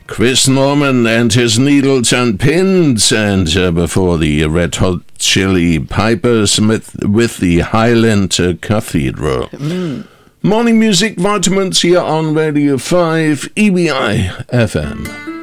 Chris Norman and his Needles and Pins, and before the Red Hot Chili Peppers with the Highland Cathedral. Morning Music Vitamins here on Radio 5 EBI FM.